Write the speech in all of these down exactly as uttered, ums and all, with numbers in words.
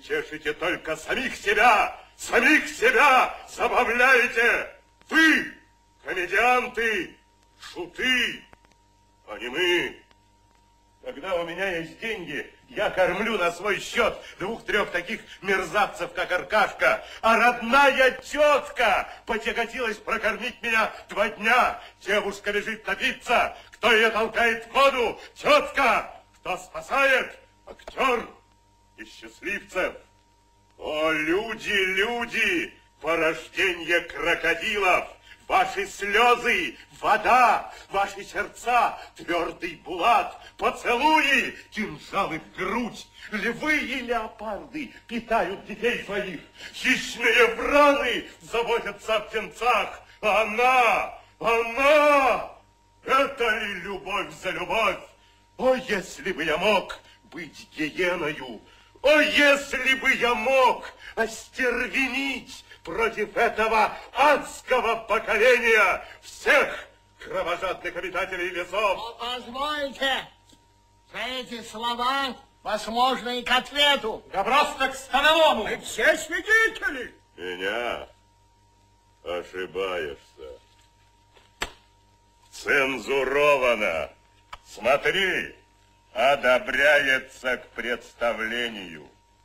чешете только самих себя, самих себя забавляете. Вы, комедианты, шуты, а не мы. Когда у меня есть деньги, я кормлю на свой счет двух-трех таких мерзавцев, как Аркашка. А родная тетка потяготилась прокормить меня два дня. Девушка лежит напиться. Кто ее толкает в воду? Тетка. Кто спасает? Актер и счастливцев. О, люди, люди, порождение крокодилов. Ваши слезы, вода, ваши сердца, твердый булат, поцелуи, кинжалы в грудь, львы и леопарды питают детей своих, хищные враны заботятся о птенцах, а она, она, это ли любовь за любовь? О, если бы я мог быть гиеною, о, если бы я мог остервенить против этого адского поколения всех кровожадных обитателей лесов. Позвольте, за эти слова возможно и к ответу. Да просто к становому. Мы все свидетели. Меня ошибаешься. Цензуровано. Смотри, одобряется к представлению.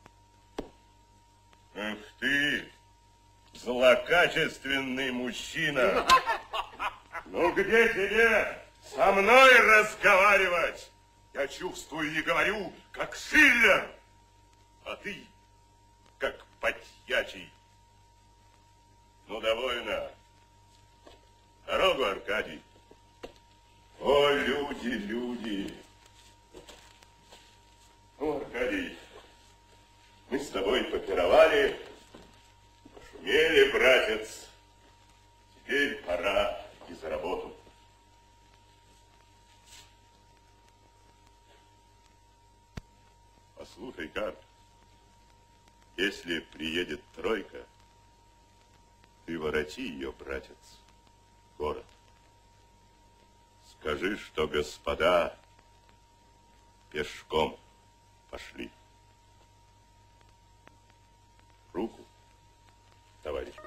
Эх ты, злокачественный мужчина. Ну где тебе со мной разговаривать? Я чувствую и говорю, как Шиллер, а ты, как подьячий. Ну, довольно. Дорогу, Аркадий. О, люди, люди. Ну, Аркадий, мы с тобой попировали, пошумели, братец. Теперь пора и за работу. Послушай, Карп, если приедет тройка, ты ворочи ее, братец, в город. Скажи, что господа пешком пошли. Руку, товарищ.